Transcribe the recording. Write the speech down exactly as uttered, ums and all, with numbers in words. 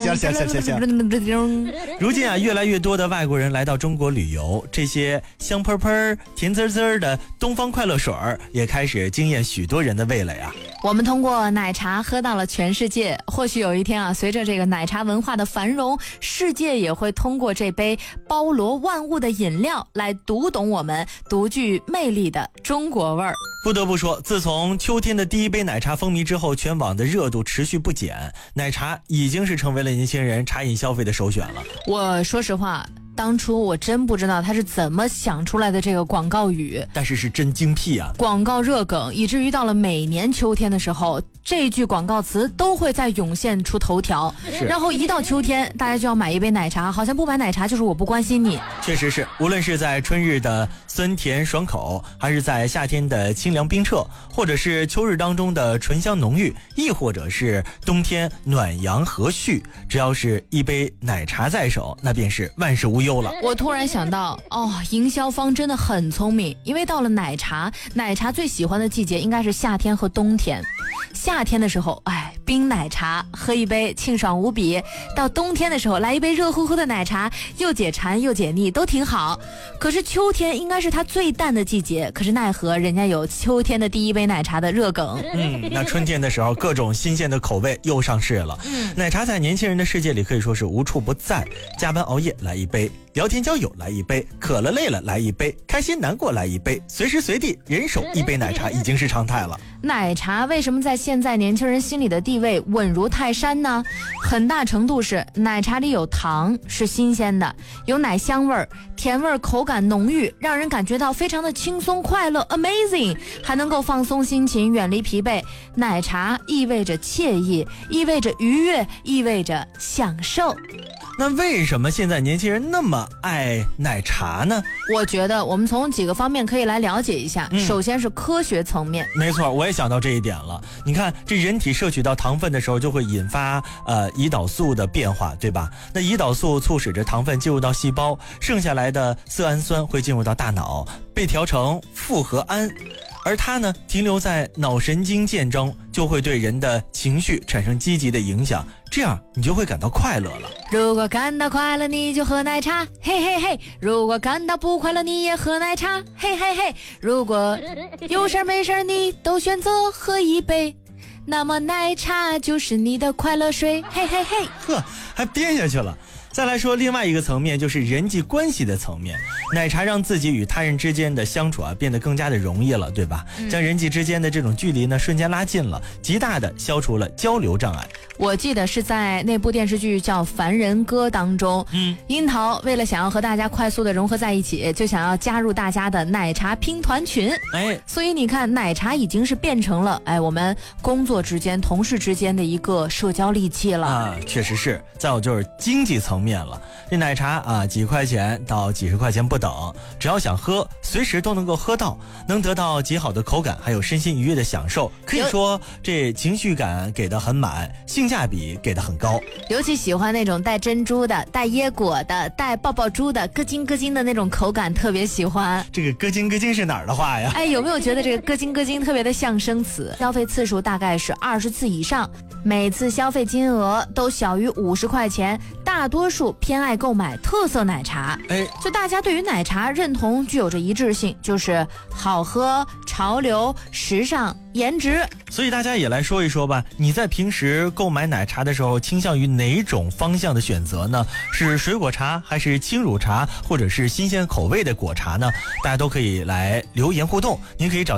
行行行行。如今啊，越来越多的外国人来到中国旅游，这些香喷喷、甜滋滋的东方快乐水儿也开始惊艳许多人的味蕾啊。 我们通过奶茶喝到了全世界，或许有一天啊，随着这个奶茶文化的繁荣，世界也会通过这杯包罗万物的饮料来读懂我们独具魅力的中国味儿。 不得不说，自从秋天的第一杯奶茶风靡之后，全网的热度持续不减，奶茶已经是成为了年轻人茶饮消费的首选了。 我说实话，当初我真不知道他是怎么想出来的这个广告语， 但是是真精辟啊！ 广告热梗，以至于到了每年秋天的时候，这句广告词都会再涌现出头条。然后一到秋天，大家就要买一杯奶茶，好像不买奶茶就是我不关心你。 确实是，无论是在春日的酸甜爽口，还是在夏天的清凉冰澈，或者是秋日当中的醇香浓郁，亦或者是冬天暖阳和煦，只要是一杯奶茶在手，那便是万事无忧。 我突然想到，哦，营销方真的很聪明，因为到了奶茶，奶茶最喜欢的季节应该是夏天和冬天。夏天的时候，哎，冰奶茶喝一杯清爽无比；到冬天的时候，来一杯热乎乎的奶茶，又解馋又解腻，都挺好。可是秋天应该是它最淡的季节，可是奈何人家有秋天的第一杯奶茶的热梗。 嗯，那春天的时候，各种新鲜的口味又上市了。嗯，奶茶在年轻人的世界里可以说是无处不在。加班熬夜来一杯，聊天交友来一杯，渴了累了来一杯，开心难过来一杯，随时随地人手一杯奶茶已经是常态了。 奶茶为什么在现在年轻人心里的地位稳如泰山呢？很大程度是奶茶里有糖，是新鲜的，有奶香味儿，甜味儿，口感浓郁，让人感觉到非常的轻松快乐 amazing， 还能够放松心情，远离疲惫。奶茶意味着惬意，意味着愉悦，意味着享受。 那为什么现在年轻人那么爱奶茶呢？ 我觉得我们从几个方面可以来了解一下。嗯、首先是科学层面。 没错，我也想到这一点了。你看，这人体摄取到糖分的时候，就会引发呃胰岛素的变化，对吧？那胰岛素促使着糖分进入到细胞，剩下来的色氨酸会进入到大脑，被调成复合胺。而它呢，停留在脑神经线中，就会对人的情绪产生积极的影响，这样你就会感到快乐了。 如果感到快乐，你就喝奶茶，嘿嘿嘿；如果感到不快乐，你也喝奶茶，嘿嘿嘿；如果有事没事你都选择喝一杯，那么奶茶就是你的快乐水，嘿嘿嘿。 呵，还编下去了。再来说另外一个层面，就是人际关系的层面。奶茶让自己与他人之间的相处啊变得更加的容易了，对吧？嗯、将人际之间的这种距离呢瞬间拉近了，极大的消除了交流障碍。 我记得是在那部电视剧叫《凡人歌》当中，嗯，樱桃为了想要和大家快速的融合在一起，就想要加入大家的奶茶拼团群。哎，所以你看，奶茶已经是变成了哎我们工作之间、同事之间的一个社交利器了啊，确实是。再有就是经济层面了，这奶茶啊几块钱到几十块钱不等，只要想喝，随时都能够喝到，能得到极好的口感，还有身心愉悦的享受。可以说这情绪感给的很满，性价比给的很高。 尤其喜欢那种带珍珠的、带椰果的、带爆爆珠的，咯津咯津的那种口感，特别喜欢。 这个咯津咯津是哪儿的话呀？ 哎，有没有觉得这个咯津咯津特别的象声词？消费次数大概是二十次以上，每次消费金额都小于五十块钱，大多数偏爱购买特色奶茶。哎，就大家对于奶茶认同具有着一致性，就是好喝、潮流、时尚、颜值。 所以大家也来说一说吧，你在平时购买奶茶的时候倾向于哪种方向的选择呢？是水果茶，还是轻乳茶，或者是新鲜口味的果茶呢？大家都可以来留言互动，您可以找